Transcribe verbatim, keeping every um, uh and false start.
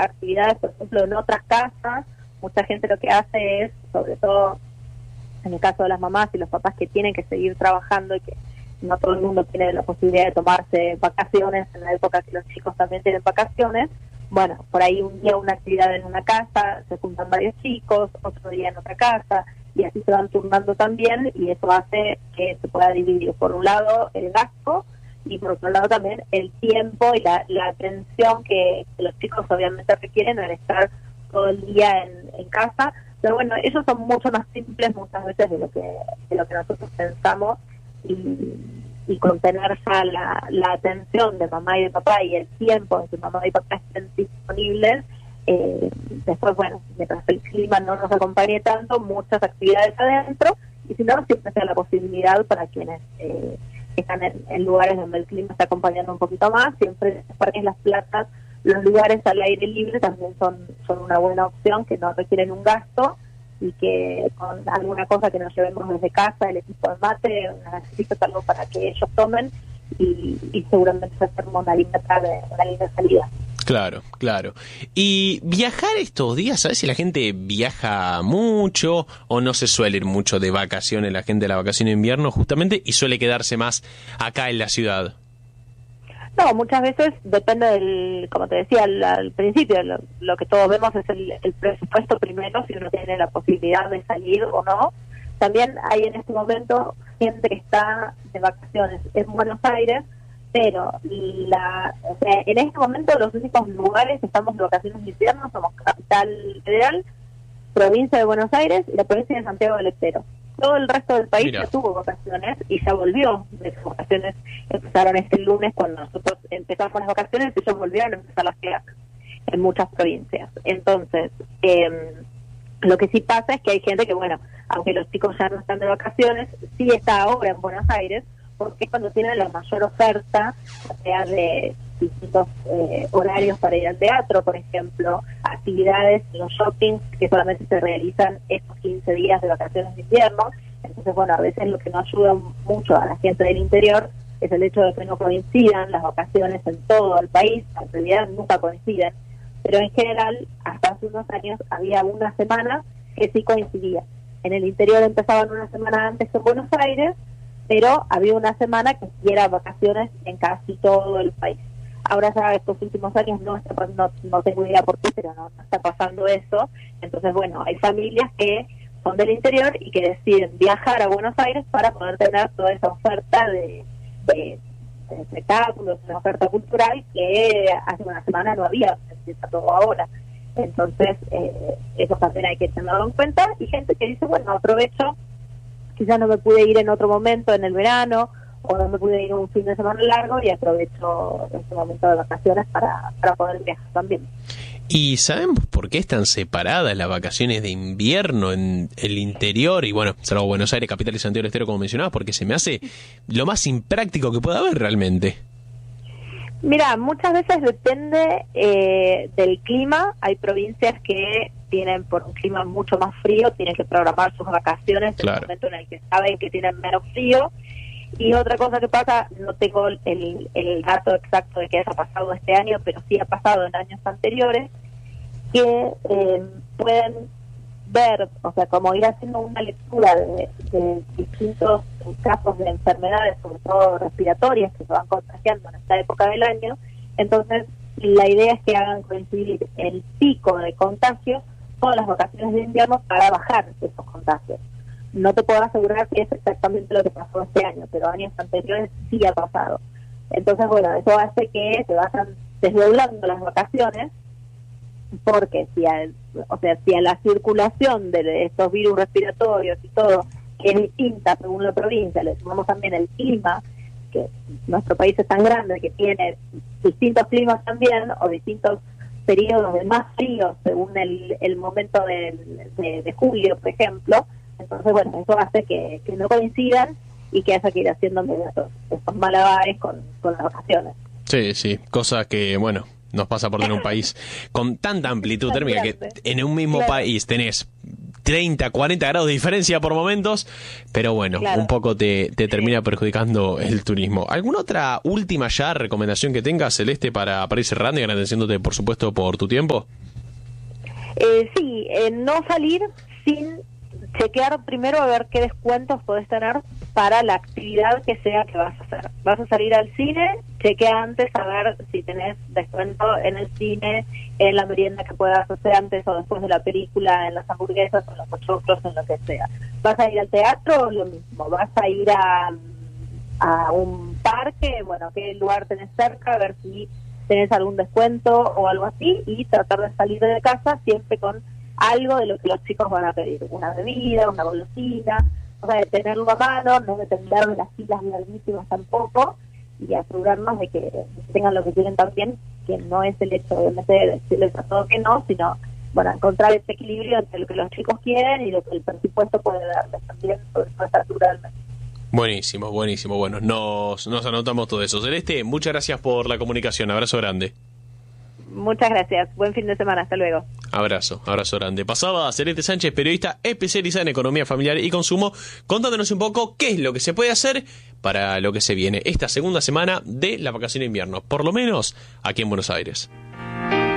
actividades, por ejemplo, en otras casas. Mucha gente lo que hace es, sobre todo en el caso de las mamás y los papás que tienen que seguir trabajando y que no todo el mundo tiene la posibilidad de tomarse vacaciones en la época que los chicos también tienen vacaciones, bueno, por ahí un día una actividad en una casa, se juntan varios chicos, otro día en otra casa, y así se van turnando también, y eso hace que se pueda dividir, por un lado, el gasto, y por otro lado también el tiempo y la, la atención que, que los chicos obviamente requieren al estar todo el día en, en casa. Pero bueno, ellos son mucho más simples muchas veces de lo que de lo que nosotros pensamos, y, y con tener ya la, la atención de mamá y de papá y el tiempo en que mamá y papá estén disponibles, eh, después, bueno, mientras el clima no nos acompañe tanto, muchas actividades adentro, y si no, siempre sea la posibilidad para quienes eh, están en, en lugares donde el clima está acompañando un poquito más, siempre los parques, las plazas, los lugares al aire libre también son, son una buena opción, que no requieren un gasto, y que con alguna cosa que nos llevemos desde casa, el equipo de mate, una galletita, algo para que ellos tomen, y, y seguramente se forma una linda tarde, una linda salida. Claro, claro. Y viajar estos días, ¿sabes si la gente viaja mucho o no se suele ir mucho de vacaciones, la gente de la vacación de invierno justamente, y suele quedarse más acá en la ciudad? No, muchas veces depende del, como te decía al, al principio, lo, lo que todos vemos es el, el presupuesto primero, si uno tiene la posibilidad de salir o no. También hay en este momento gente que está de vacaciones en Buenos Aires, pero la, o sea, en este momento los únicos lugares que estamos de vacaciones de invierno somos Capital Federal, provincia de Buenos Aires y la provincia de Santiago del Estero. Todo el resto del país ya tuvo vacaciones y ya volvió de sus vacaciones. Empezaron este lunes cuando nosotros empezamos las vacaciones y ellos volvieron a empezar las clases en muchas provincias. Entonces, eh, lo que sí pasa es que hay gente que, bueno, aunque los chicos ya no están de vacaciones, sí está ahora en Buenos Aires, porque es cuando tienen la mayor oferta, o sea, de distintos eh, horarios para ir al teatro, por ejemplo, actividades, los shoppings que solamente se realizan estos quince días de vacaciones de invierno. Entonces, bueno, a veces lo que no ayuda mucho a la gente del interior es el hecho de que no coincidan las vacaciones en todo el país. En realidad nunca coinciden, pero en general, hasta hace unos años había una semana que sí coincidía. En el interior empezaban una semana antes que en Buenos Aires, pero había una semana que sí era vacaciones en casi todo el país. Ahora ya estos últimos años no, está, no, no tengo idea por qué, pero no, no está pasando eso. Entonces, bueno, hay familias que son del interior y que deciden viajar a Buenos Aires para poder tener toda esa oferta de, de, de espectáculos, una oferta cultural que hace una semana no había, empieza todo ahora. Entonces, eh, eso también hay que tenerlo en cuenta. Y gente que dice, bueno, aprovecho, quizás no me pude ir en otro momento en el verano, o no me pude ir un fin de semana largo y aprovecho este momento de vacaciones para, para poder viajar también. ¿Y sabemos por qué están separadas las vacaciones de invierno en el interior? Y bueno, salvo Buenos Aires, Capital y Santiago del Estero, como mencionabas, porque se me hace lo más impráctico que pueda haber realmente. Mira, muchas veces depende eh, del clima. Hay provincias que tienen, por un clima mucho más frío, tienen que programar sus vacaciones en el momento en el que saben que tienen menos frío. Y otra cosa que pasa, no tengo el, el dato exacto de que haya pasado este año, pero sí ha pasado en años anteriores, que eh, pueden ver, o sea, como ir haciendo una lectura de, de distintos casos de enfermedades, sobre todo respiratorias, que se van contagiando en esta época del año. Entonces, la idea es que hagan coincidir el pico de contagios con las vacaciones de invierno para bajar esos contagios. No te puedo asegurar que es exactamente lo que pasó este año, pero años anteriores sí ha pasado. Entonces, bueno, eso hace que se vayan desdoblando las vacaciones, porque si a, o sea, si a la circulación de estos virus respiratorios y todo es distinta según la provincia, le sumamos también el clima, que nuestro país es tan grande que tiene distintos climas también, o distintos periodos de más frío según el, el momento de, de, de julio, por ejemplo. Entonces, bueno, eso hace que, que no coincidan y que haya que ir haciendo estos, estos malabares con, con las vacaciones. Sí, sí, cosa que, bueno, nos pasa por tener un país con tanta amplitud térmica que en un mismo claro. país tenés treinta, cuarenta grados de diferencia por momentos, pero bueno, claro, un poco te, te termina perjudicando el turismo. ¿Alguna otra última ya recomendación que tengas, Celeste, para, para ir cerrando y agradeciéndote, por supuesto, por tu tiempo? Eh, sí, eh, no salir sin chequear primero a ver qué descuentos podés tener para la actividad que sea que vas a hacer. Vas a salir al cine, chequea antes a ver si tenés descuento en el cine, en la merienda que puedas hacer antes o después de la película, en las hamburguesas, en los pochoclos, en lo que sea. Vas a ir al teatro, lo mismo. Vas a ir a, a un parque, bueno, qué lugar tenés cerca, a ver si tenés algún descuento o algo así, y tratar de salir de casa siempre con algo de lo que los chicos van a pedir, una bebida, una golosina, o sea, de tenerlo a mano, no depender de las filas larguísimas tampoco, y asegurarnos de que tengan lo que quieren también, que no es el hecho obviamente de decirles a todos que no, sino, bueno, encontrar ese equilibrio entre lo que los chicos quieren y lo que el presupuesto puede darles también, sobre todo esta altura del mes. Buenísimo, buenísimo. Bueno, nos, nos anotamos todo eso. Celeste, muchas gracias por la comunicación. Abrazo grande. Muchas gracias. Buen fin de semana. Hasta luego. Abrazo, abrazo grande. Pasaba Celeste Sánchez, periodista especializada en economía familiar y consumo, contándonos un poco qué es lo que se puede hacer para lo que se viene esta segunda semana de la vacación de invierno, por lo menos aquí en Buenos Aires.